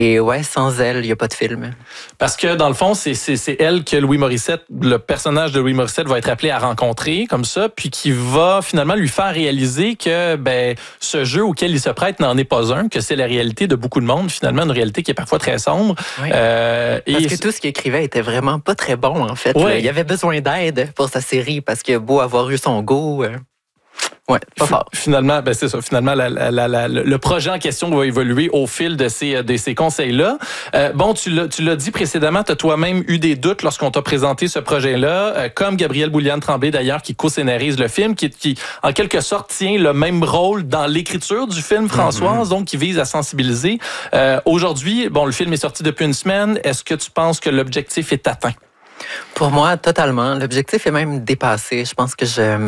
Et ouais, sans elle, il n'y a pas de film. Parce que dans le fond, c'est elle que Louis Morissette, le personnage de Louis Morissette va être appelé à rencontrer comme ça, puis qui va finalement lui faire réaliser que ce jeu auquel il se prête n'en est pas un, que c'est la réalité de beaucoup de monde, finalement, une réalité qui est parfois très sombre. Oui. Parce que tout ce qu'il écrivait était vraiment pas très bon, en fait. Ouais. Il avait besoin d'aide pour sa série, parce que beau avoir eu son go... Ouais, pas fort. Finalement, c'est ça. Finalement, le projet en question va évoluer au fil de ces conseils-là. Bon, tu l'as dit précédemment, tu as toi-même eu des doutes lorsqu'on t'a présenté ce projet-là, comme Gabrielle Bouliane-Tremblay, d'ailleurs, qui co-scénarise le film, qui, en quelque sorte, tient le même rôle dans l'écriture du film, Françoise, donc qui vise à sensibiliser. Aujourd'hui, bon, le film est sorti depuis une semaine. Est-ce que tu penses que l'objectif est atteint? Pour moi, totalement. L'objectif est même dépassé. Je pense que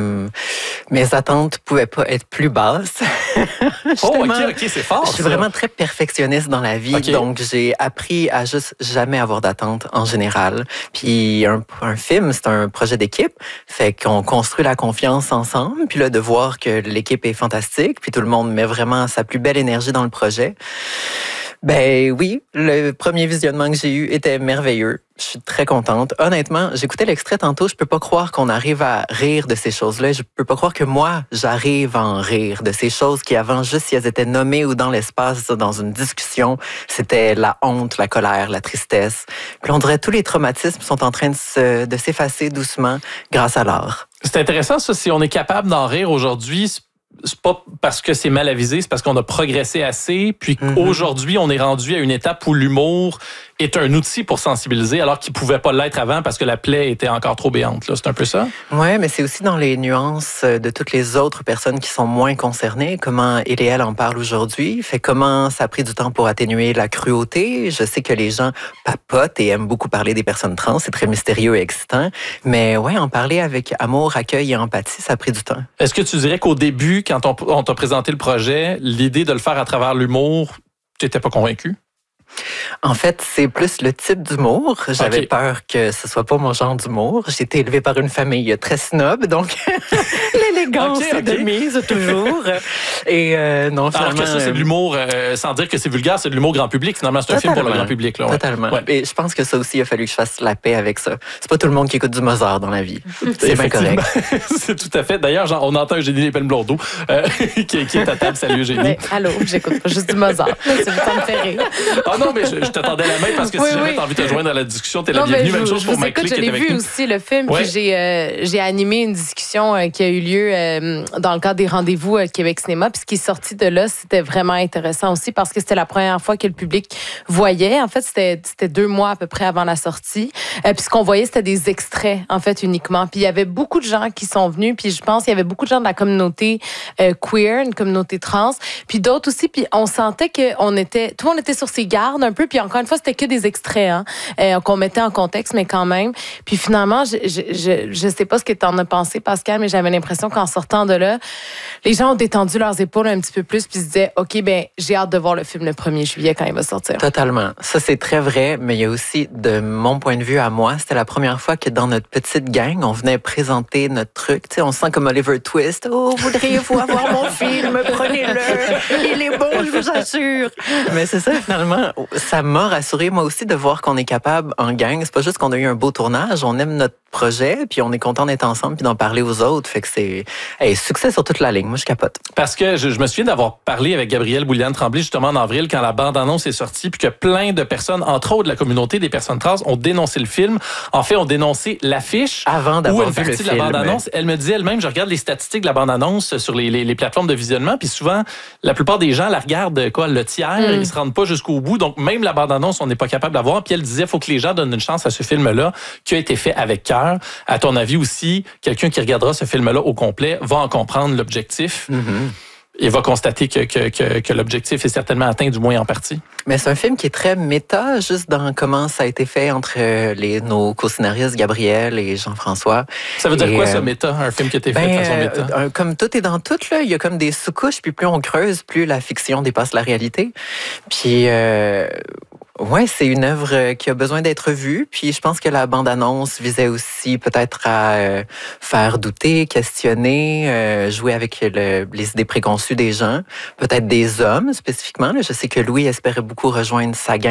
mes attentes pouvaient pas être plus basses. OK, c'est fort. Je suis vraiment très perfectionniste dans la vie, donc j'ai appris à juste jamais avoir d'attentes en général. Puis un film, c'est un projet d'équipe, fait qu'on construit la confiance ensemble. Puis là, de voir que l'équipe est fantastique, puis tout le monde met vraiment sa plus belle énergie dans le projet. Ben oui, le premier visionnement que j'ai eu était merveilleux. Je suis très contente. Honnêtement, j'écoutais l'extrait tantôt, je peux pas croire qu'on arrive à rire de ces choses-là. Je peux pas croire que moi, j'arrive à en rire de ces choses qui avant, juste si elles étaient nommées ou dans l'espace, dans une discussion, c'était la honte, la colère, la tristesse. Puis on dirait que tous les traumatismes sont en train de s'effacer doucement grâce à l'art. C'est intéressant ça, si on est capable d'en rire aujourd'hui, c'est pas parce que c'est mal avisé, c'est parce qu'on a progressé assez, puis qu'aujourd'hui, on est rendu à une étape où l'humour est un outil pour sensibiliser, alors qu'il pouvait pas l'être avant parce que la plaie était encore trop béante. Là. C'est un peu ça? Oui, mais c'est aussi dans les nuances de toutes les autres personnes qui sont moins concernées. Comment il et elle en parlent aujourd'hui. Fait comment ça a pris du temps pour atténuer la cruauté. Je sais que les gens papotent et aiment beaucoup parler des personnes trans. C'est très mystérieux et excitant. Mais ouais, en parler avec amour, accueil et empathie, ça a pris du temps. Est-ce que tu dirais qu'au début, quand on t'a présenté le projet, l'idée de le faire à travers l'humour, tu n'étais pas convaincu? En fait, c'est plus le type d'humour. J'avais peur que ce soit pas mon genre d'humour. J'ai été élevée par une famille très snob, donc l'élégance est de mise toujours. Et non, finalement... Alors que ça, c'est de l'humour, sans dire que c'est vulgaire, c'est de l'humour grand public. Finalement, c'est un film pour le grand public. Là, ouais. Totalement. Ouais. Et je pense que ça aussi, il a fallu que je fasse la paix avec ça. C'est pas tout le monde qui écoute du Mozart dans la vie. C'est bien correct. C'est tout à fait. D'ailleurs, on entend Eugénie Lépine-Blondeau qui est à table. Salut, Eugénie. Oui, allô, j'écoute pas juste du Mozart. Ça me fait rire. Ah non, mais je t'attendais la main parce que si jamais t'as envie de te joindre à la discussion, t'es la bienvenue. Même chose pour Mike Click. Je l'ai vu aussi, le film, puis j'ai animé une discussion qui a eu lieu dans le cadre des rendez-vous Québec Cinéma. Puis ce qui est sorti de là, c'était vraiment intéressant aussi parce que c'était la première fois que le public voyait. En fait, c'était 2 mois à peu près avant la sortie. Puis ce qu'on voyait, c'était des extraits, en fait, uniquement. Puis il y avait beaucoup de gens qui sont venus. Puis je pense qu'il y avait beaucoup de gens de la communauté queer, une communauté trans. Puis d'autres aussi. Puis on sentait tout le monde était sur ses gardes un peu. Puis encore une fois, c'était que des extraits qu'on mettait en contexte, mais quand même. Puis finalement, je sais pas ce que tu en as pensé, Pascal, mais j'avais l'impression qu'en sortant de là, les gens ont détendu leurs épaules un petit peu plus puis se disaient, OK, ben j'ai hâte de voir le film le 1er juillet quand il va sortir. Totalement. Ça, c'est très vrai, mais il y a aussi, de mon point de vue à moi, c'était la première fois que dans notre petite gang, on venait présenter notre truc. Tu sais, on se sent comme Oliver Twist. Oh, voudriez-vous avoir mon film? Prenez-le. Il est bon, je vous assure. Mais c'est ça, finalement, ça m'a rassuré, moi aussi, de voir qu'on est capable en gang. C'est pas juste qu'on a eu un beau tournage, on aime notre projet, puis on est content d'être ensemble puis d'en parler aux autres. Fait que c'est succès sur toute la ligne. Moi, je capote. Parce que je me souviens d'avoir parlé avec Gabrielle Bouliane-Tremblay justement en avril quand la bande-annonce est sortie puis que plein de personnes, entre autres de la communauté des personnes trans, ont dénoncé le film. En fait, ont dénoncé l'affiche avant d'avoir vu le film. Ou une partie de la bande-annonce. Elle me disait elle-même, je regarde les statistiques de la bande-annonce sur les plateformes de visionnement puis souvent, la plupart des gens la regardent le tiers, ils se rendent pas jusqu'au bout. Donc, même la bande-annonce, on n'est pas capable d'avoir. Puis elle disait, il faut que les gens donnent une chance à ce film-là qui a été fait avec cœur. À ton avis aussi, quelqu'un qui regardera ce film-là au complet va en comprendre l'objectif et va constater que l'objectif est certainement atteint, du moins en partie. Mais c'est un film qui est très méta, juste dans comment ça a été fait entre nos co-scénaristes, Gabrielle et Jean-François. Ça veut dire quoi, ça, méta? Un film qui a été fait de façon méta? Comme tout est dans tout, là, il y a comme des sous-couches, puis plus on creuse, plus la fiction dépasse la réalité. Puis... ouais, c'est une œuvre qui a besoin d'être vue. Puis je pense que la bande-annonce visait aussi peut-être à faire douter, questionner, jouer avec les idées préconçues des gens, peut-être des hommes spécifiquement. Là, je sais que Louis espérait beaucoup rejoindre sa gang